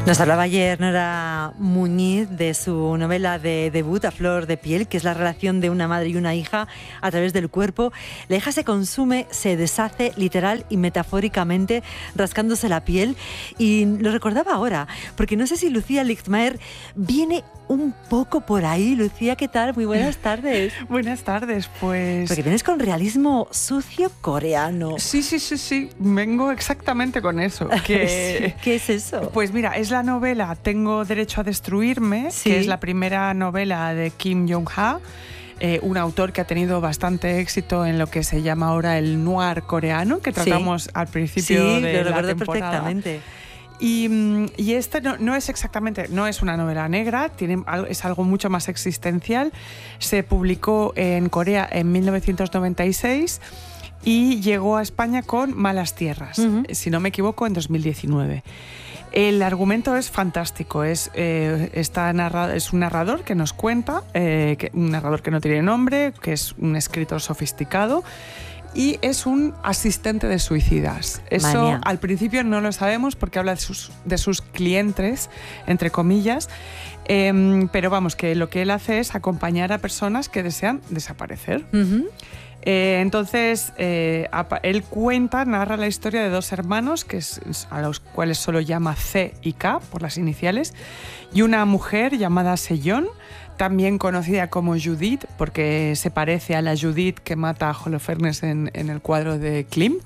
Nos hablaba ayer Nora Muñiz de su novela de debut, A Flor de Piel, que es la relación de una madre y una hija a través del cuerpo. La hija se consume, se deshace literal y metafóricamente rascándose la piel. Y lo recordaba ahora, porque no sé si Lucía Lichtmaer viene un poco por ahí. Lucía, ¿qué tal? Muy buenas tardes. Buenas tardes, pues... Porque vienes con realismo sucio coreano. Sí. Vengo exactamente con eso. Que... ¿Qué es eso? Pues mira, es la novela Tengo derecho a destruirme, ¿Sí? Que es la primera novela de Kim Jong-ha, un autor que ha tenido bastante éxito en lo que se llama ahora el noir coreano, que tratamos al principio de la temporada. Perfectamente. Y esta no es exactamente, no es una novela negra, es algo mucho más existencial. Se publicó en Corea en 1996 y llegó a España con Malas Tierras, si no me equivoco, en 2019. El argumento es fantástico, es un narrador que nos cuenta, un narrador que no tiene nombre, que es un escritor sofisticado, y es un asistente de suicidas. Eso Mania. Al principio no lo sabemos porque habla de sus clientes, entre comillas, pero vamos, que lo que él hace es acompañar a personas que desean desaparecer. Entonces, él narra la historia de dos hermanos, a los cuales solo llama C y K por las iniciales, y una mujer llamada Seyon, también conocida como Judith, porque se parece a la Judith que mata a Holofernes en el cuadro de Klimt.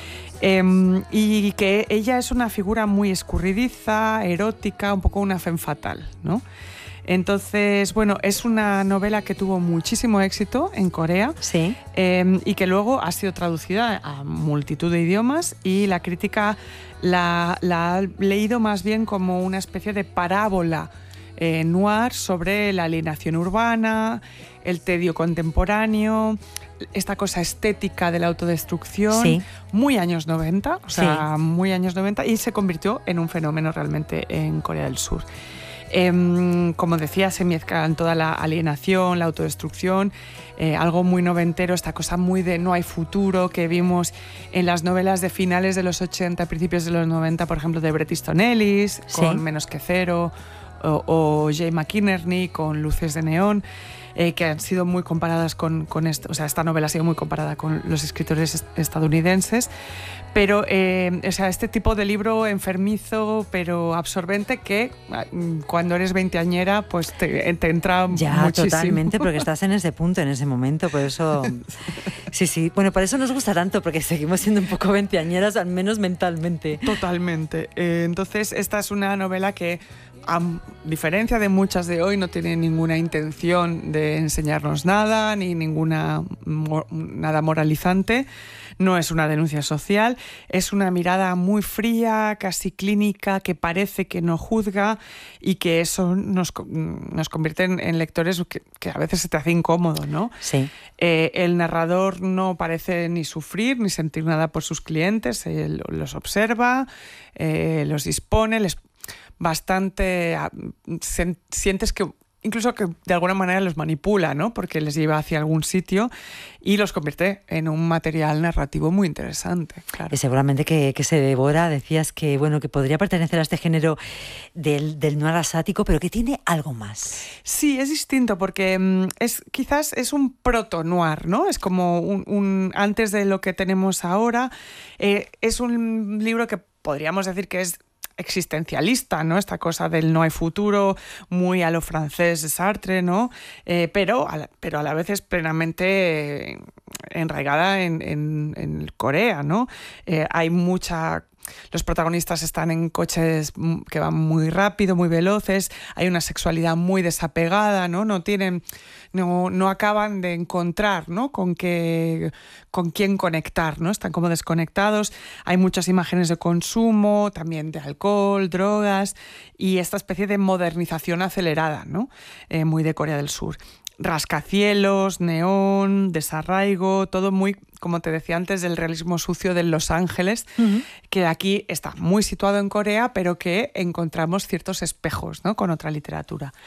Y que ella es una figura muy escurridiza, erótica, un poco una femme fatale, ¿no? Entonces, bueno, es una novela que tuvo muchísimo éxito en Corea, sí. Y que luego ha sido traducida a multitud de idiomas, y la crítica la ha leído más bien como una especie de parábola noir sobre la alienación urbana, el tedio contemporáneo, esta cosa estética de la autodestrucción, sí. Muy años 90, o sea, sí. muy años 90, y se convirtió en un fenómeno realmente en Corea del Sur. Como decía, se mezclan toda la alienación, la autodestrucción, algo muy noventero, esta cosa muy de no hay futuro que vimos en las novelas de finales de los 80, principios de los 90, por ejemplo, de Bret Easton Ellis, con Menos que Cero, o Jay McInerney con Luces de Neón, que han sido muy comparadas con esto. O sea, esta novela ha sido muy comparada con los escritores estadounidenses, pero este tipo de libro enfermizo pero absorbente que cuando eres veinteañera pues te entra ya, muchísimo. Totalmente, porque estás en ese punto, en ese momento, por eso... Sí, bueno, por eso nos gusta tanto, porque seguimos siendo un poco veinteañeras, al menos mentalmente. Totalmente. Entonces, esta es una novela que, a diferencia de muchas de hoy, no tiene ninguna intención de enseñarnos nada, ni nada moralizante. No es una denuncia social, es una mirada muy fría, casi clínica, que parece que no juzga, y que eso nos convierte en lectores que a veces se te hace incómodo, ¿no? Sí. El narrador no parece ni sufrir ni sentir nada por sus clientes, él los observa, los dispone, sientes que incluso que de alguna manera los manipula, ¿no? Porque les lleva hacia algún sitio y los convierte en un material narrativo muy interesante. Claro. Y seguramente que se devora. Decías que, bueno, que podría pertenecer a este género del noir asático, pero que tiene algo más. Sí, es distinto porque quizás es un proto-noir, ¿no? Es como un antes de lo que tenemos ahora. Es un libro que podríamos decir que es existencialista, ¿no? Esta cosa del no hay futuro, muy a lo francés de Sartre, ¿no? Pero a la vez es plenamente enraigada en Corea, ¿no? Hay los protagonistas están en coches que van muy rápido, muy veloces, hay una sexualidad muy desapegada, ¿no? No acaban de encontrar, ¿no? con quién conectar, ¿no? Están como desconectados. Hay muchas imágenes de consumo, también de alcohol, drogas, y esta especie de modernización acelerada, ¿no? Muy de Corea del Sur. Rascacielos, neón, desarraigo, todo muy, como te decía antes, del realismo sucio de Los Ángeles, que aquí está muy situado en Corea, pero que encontramos ciertos espejos, ¿no? Con otra literatura.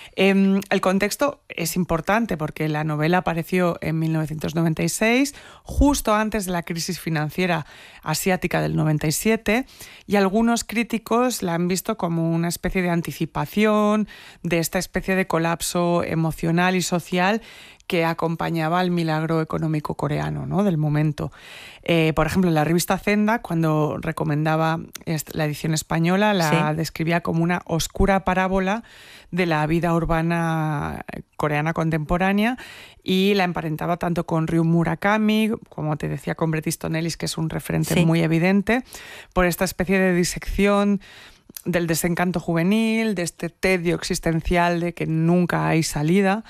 El contexto es importante porque la novela apareció en 1996, justo antes de la crisis financiera asiática del 97, y algunos críticos la han visto como una especie de anticipación de esta especie de colapso emocional y social que acompañaba al milagro económico coreano, ¿no?, del momento. Por ejemplo, en la revista Zenda, cuando recomendaba la edición española, la describía como una oscura parábola de la vida urbana coreana contemporánea y la emparentaba tanto con Ryu Murakami, como te decía, con Bret Easton Ellis, que es un referente muy evidente, por esta especie de disección del desencanto juvenil, de este tedio existencial de que nunca hay salida.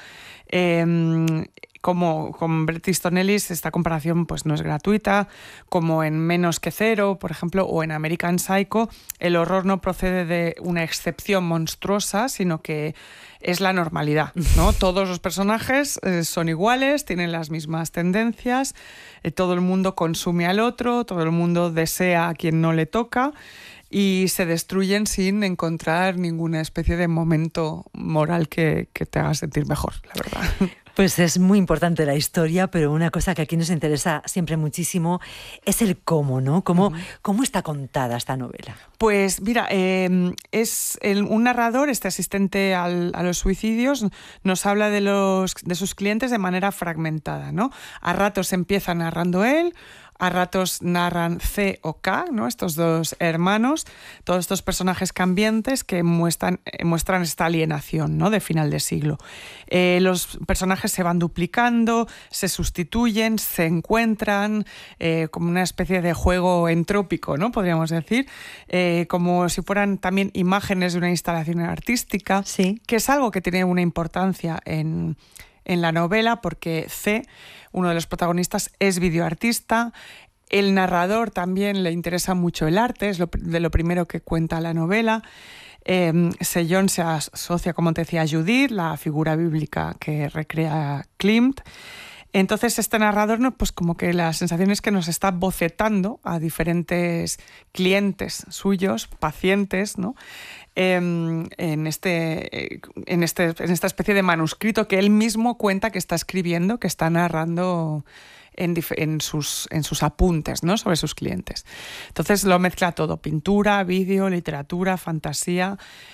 Como con Bret Easton Ellis, esta comparación pues no es gratuita, como en Menos que Cero, por ejemplo, o en American Psycho, el horror no procede de una excepción monstruosa, sino que es la normalidad, ¿no? Todos los personajes son iguales, tienen las mismas tendencias, todo el mundo consume al otro, todo el mundo desea a quien no le toca, y se destruyen sin encontrar ninguna especie de momento moral que te haga sentir mejor, la verdad. Pues es muy importante la historia, pero una cosa que aquí nos interesa siempre muchísimo es el cómo, ¿no? ¿Cómo está contada esta novela? Pues mira, es un narrador, este asistente a los suicidios, nos habla de sus clientes de manera fragmentada, ¿no? A ratos empieza narrando él, a ratos narran C o K, ¿no?, estos dos hermanos, todos estos personajes cambiantes que muestran esta alienación, ¿no?, de final de siglo. Los personajes se van duplicando, se sustituyen, se encuentran, como una especie de juego entrópico, ¿no?, podríamos decir, como si fueran también imágenes de una instalación artística, que es algo que tiene una importancia en la novela, porque C, uno de los protagonistas, es videoartista. El narrador también le interesa mucho el arte, es de lo primero que cuenta la novela. Sejong se asocia, como te decía, a Judith, la figura bíblica que recrea Klimt. Entonces este narrador, ¿no?, pues como que la sensación es que nos está bocetando a diferentes clientes suyos, pacientes, ¿no?, en esta especie de manuscrito que él mismo cuenta que está escribiendo, que está narrando en sus apuntes, ¿no?, sobre sus clientes. Entonces lo mezcla todo: pintura, vídeo, literatura, fantasía,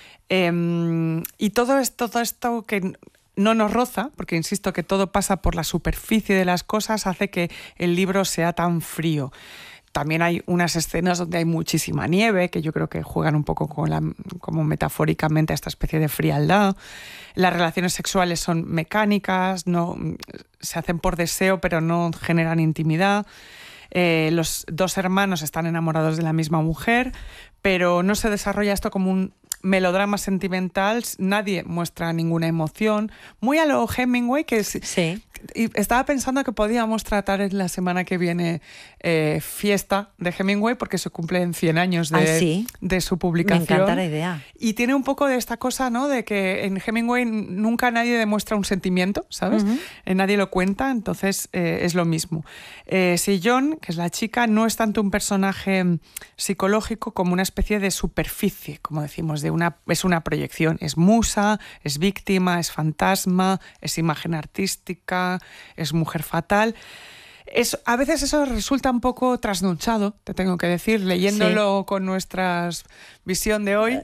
y todo esto que no nos roza, porque insisto que todo pasa por la superficie de las cosas, hace que el libro sea tan frío. También hay unas escenas donde hay muchísima nieve, que yo creo que juegan un poco como metafóricamente a esta especie de frialdad. Las relaciones sexuales son mecánicas, no se hacen por deseo, pero no generan intimidad. Los dos hermanos están enamorados de la misma mujer, pero no se desarrolla esto como un melodrama sentimental, nadie muestra ninguna emoción, muy a lo Hemingway, que y estaba pensando que podíamos tratar en la semana que viene Fiesta de Hemingway, porque se cumplen 100 años de su publicación. Me encanta la idea. Y tiene un poco de esta cosa, ¿no?, de que en Hemingway nunca nadie demuestra un sentimiento, ¿sabes? Nadie lo cuenta, entonces es lo mismo. Sejong, que es la chica, no es tanto un personaje psicológico como una especie de superficie, como decimos, es una proyección, es musa, es víctima, es fantasma, es imagen artística, es mujer fatal. A veces eso resulta un poco trasnochado, te tengo que decir, leyéndolo con nuestra visión de hoy.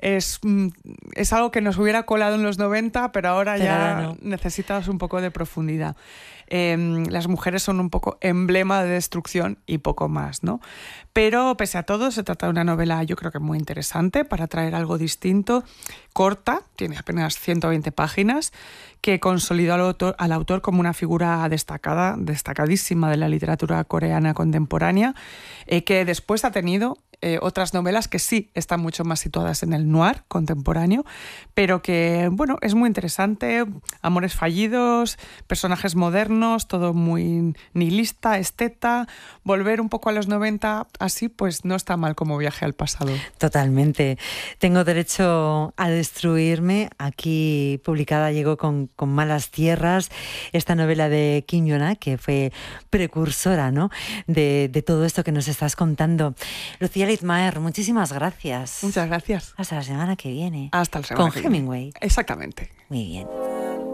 Es algo que nos hubiera colado en los 90, pero ahora ya necesitas un poco de profundidad. Las mujeres son un poco emblema de destrucción y poco más, ¿no? Pero pese a todo se trata de una novela, yo creo que muy interesante para traer algo distinto, corta, tiene apenas 120 páginas, que consolidó al autor como una figura destacadísima de la literatura coreana contemporánea, que después ha tenido otras novelas que sí están mucho más situadas en el noir contemporáneo, pero que, bueno, es muy interesante, amores fallidos, personajes modernos, todo muy nihilista, esteta, volver un poco a los 90 así, pues no está mal como viaje al pasado. Totalmente. Tengo derecho a destruirme. Aquí publicada llegó con Malas Tierras, esta novela de Kim Yona, que fue precursora, ¿no?, de todo esto que nos estás contando. Lucía, Meredith Maher, muchísimas gracias. Muchas gracias. Hasta la semana que viene. Hasta la semana Con que viene. Hemingway. Exactamente. Muy bien.